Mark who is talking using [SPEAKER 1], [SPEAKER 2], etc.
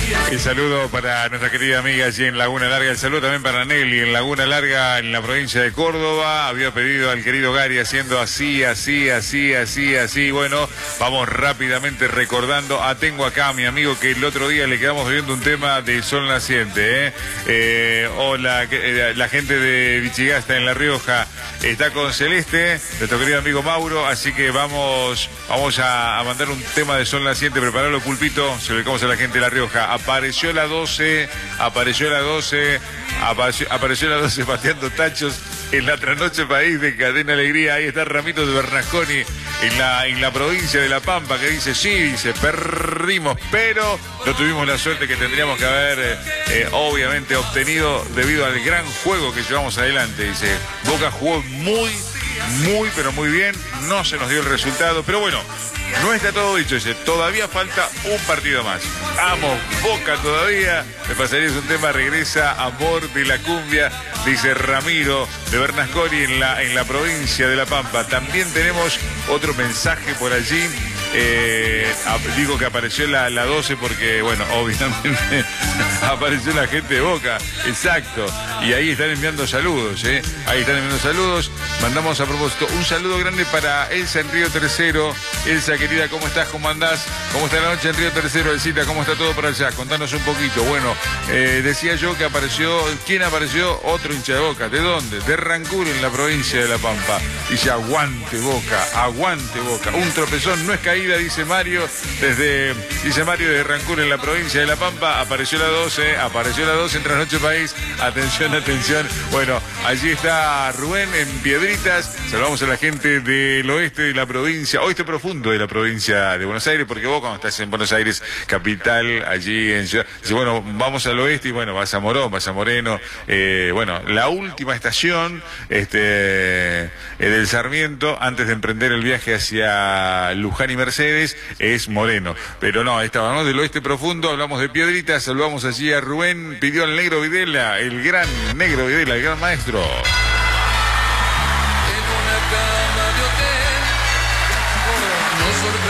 [SPEAKER 1] El saludo para nuestra querida amiga allí en Laguna Larga. El saludo también para Nelly en Laguna Larga, en la provincia de Córdoba. Había pedido al querido Gary haciendo así. Bueno, vamos rápidamente recordando. Tengo acá a mi amigo que el otro día le quedamos viendo un tema de Sol Naciente. Hola, la gente de Vichigasta en La Rioja está con Celeste, nuestro querido amigo Mauro. Así que vamos a mandar un tema de Sol Naciente. Preparalo, Pulpito. Se lo dedicamos a la gente de La Rioja. Apareció la 12 pateando tachos en la trasnoche país de Cadena Alegría. Ahí está Ramito de Bernasconi en la provincia de La Pampa, que dice, perdimos, pero no tuvimos la suerte que tendríamos que haber obviamente obtenido debido al gran juego que llevamos adelante. Dice, Boca jugó pero muy bien, no se nos dio el resultado, pero bueno, no está todo dicho. Dice, todavía falta un partido más. Amo Boca todavía. Me pasaría un tema, regresa Amor de la Cumbia, dice Ramiro de Bernasconi en la provincia de La Pampa. También tenemos otro mensaje por allí. Digo que apareció la 12 porque, bueno, obviamente apareció la gente de Boca. Exacto. Y ahí están enviando saludos, Ahí están enviando saludos. Mandamos a propósito un saludo grande para Elsa en Río Tercero. Elsa, querida, ¿cómo estás? ¿Cómo andás? ¿Cómo está la noche en Río Tercero, Elsita? ¿Cómo está todo por allá? Contanos un poquito. Bueno, decía yo que apareció, ¿quién apareció? Otro hincha de Boca. ¿De dónde? De Rancur, en la provincia de La Pampa. Dice, aguante Boca, aguante Boca. Un tropezón no es caída, dice Mario, dice Mario de Rancur, en la provincia de La Pampa. Apareció la 12 en Trasnoche País. Atención. Bueno, allí está Rubén en Piedritas. Saludamos a la gente del oeste de la provincia, oeste profundo de la provincia de Buenos Aires, porque vos cuando estás en Buenos Aires capital, allí en Ciudad, dice, bueno, vamos al oeste y bueno, vas a Morón, vas a Moreno. Bueno, la última estación del Sarmiento, antes de emprender el viaje hacia Luján y Mercedes, es Moreno. Pero no, estábamos del oeste profundo, hablamos de Piedritas, saludamos allí a Rubén, pidió al Negro Videla, el gran Negro Videla, el gran maestro.